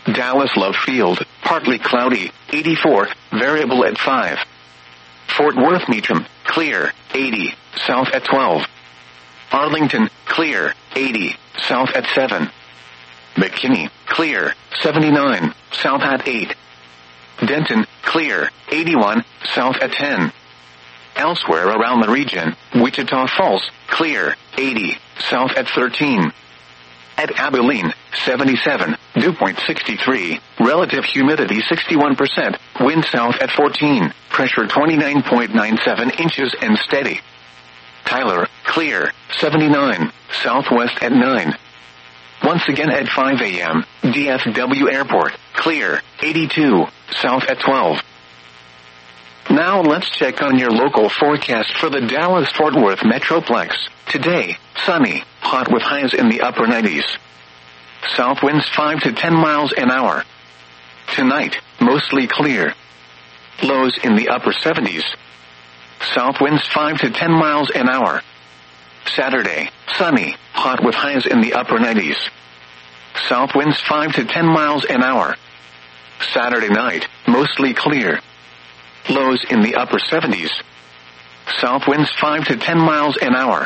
Dallas Love Field, partly cloudy, 84, variable at 5. Fort Worth Meacham, clear, 80, south at 12. Arlington, clear, 80, south at 7. McKinney, clear, 79, south at 8. Denton, clear, 81, south at 10. Elsewhere around the region, Wichita Falls, clear, 80, south at 13. At Abilene, 77, dew point 63, relative humidity 61%, wind south at 14, pressure 29.97 inches and steady. Tyler, clear, 79, southwest at 9. Once again at 5 a.m., DFW Airport, clear, 82, south at 12. Now let's check on your local forecast for the Dallas-Fort Worth Metroplex. Today, sunny, hot with highs in the upper 90s. South winds 5 to 10 miles an hour. Tonight, mostly clear. Lows in the upper 70s. South winds 5 to 10 miles an hour. Saturday, sunny, hot with highs in the upper 90s. South winds 5 to 10 miles an hour. Saturday night, mostly clear. Lows in the upper 70s. South winds 5 to 10 miles an hour.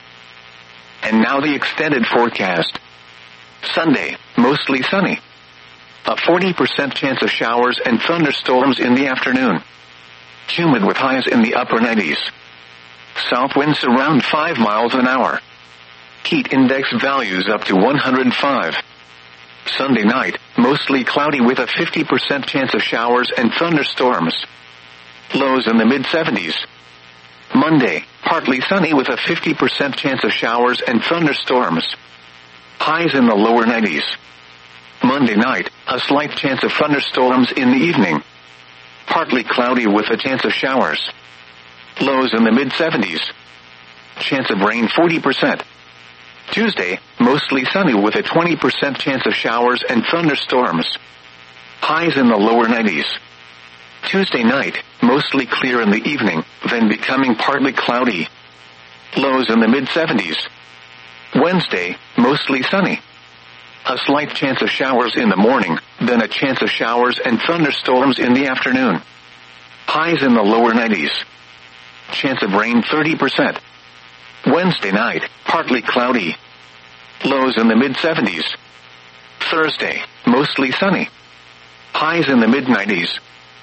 And now the extended forecast. Sunday, mostly sunny. A 40% chance of showers and thunderstorms in the afternoon. Humid with highs in the upper 90s. South winds around 5 miles an hour. Heat index values up to 105. Sunday night, mostly cloudy with a 50% chance of showers and thunderstorms. Lows in the mid-70s. Monday, partly sunny with a 50% chance of showers and thunderstorms. Highs in the lower 90s. Monday night, a slight chance of thunderstorms in the evening. Partly cloudy with a chance of showers. Lows in the mid-70s. Chance of rain 40%. Tuesday, mostly sunny with a 20% chance of showers and thunderstorms. Highs in the lower 90s. Tuesday night, mostly clear in the evening, then becoming partly cloudy. Lows in the mid-70s. Wednesday, mostly sunny. A slight chance of showers in the morning, then a chance of showers and thunderstorms in the afternoon. Highs in the lower 90s. Chance of rain 30%. Wednesday night, partly cloudy. Lows in the mid-70s. Thursday, mostly sunny. Highs in the mid-90s.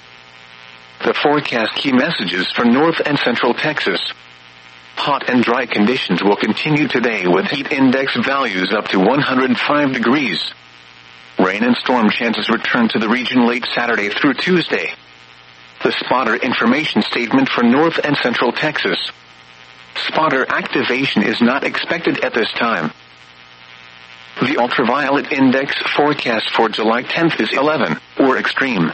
The forecast key messages for North and Central Texas. Hot and dry conditions will continue today with heat index values up to 105 degrees. Rain and storm chances return to the region late Saturday through Tuesday. The spotter information statement for North and Central Texas. Spotter activation is not expected at this time. The ultraviolet index forecast for July 10th is 11, or extreme.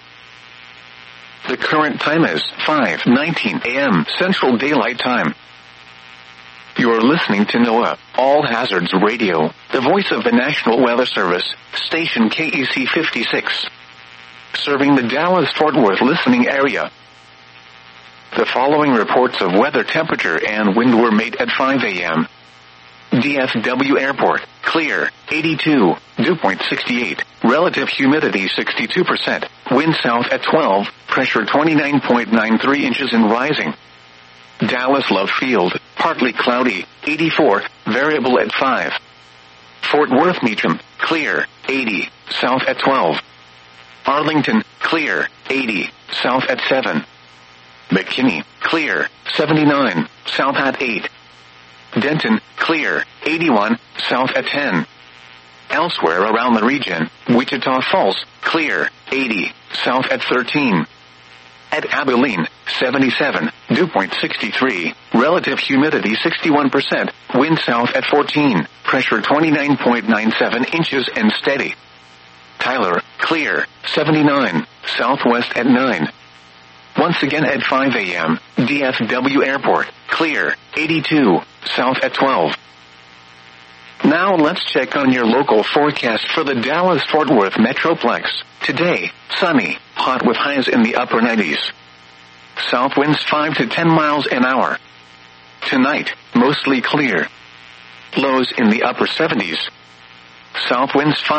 The current time is 5:19 a.m. Central Daylight Time. You're listening to NOAA, All Hazards Radio, the voice of the National Weather Service, station KEC 56. Serving the Dallas-Fort Worth listening area. The following reports of weather temperature and wind were made at 5 a.m. DFW Airport, clear, 82, dew point 68, relative humidity 62%, wind south at 12, pressure 29.93 inches and rising. Dallas Love Field, partly cloudy, 84, variable at 5. Fort Worth Meacham, clear, 80, south at 12. Arlington, clear, 80, south at 7. McKinney, clear, 79, south at 8. Denton, clear, 81, south at 10. Elsewhere around the region, Wichita Falls, clear, 80, south at 13. At Abilene, 77, dew point 63, relative humidity 61%, wind south at 14, pressure 29.97 inches and steady. Tyler, clear, 79, southwest at 9. Once again at 5 a.m., DFW Airport, clear, 82, south at 12. Now let's check on your local forecast for the Dallas-Fort Worth Metroplex. Today, sunny, hot with highs in the upper 90s. South winds 5 to 10 miles an hour. Tonight, mostly clear. Lows in the upper 70s. South winds 5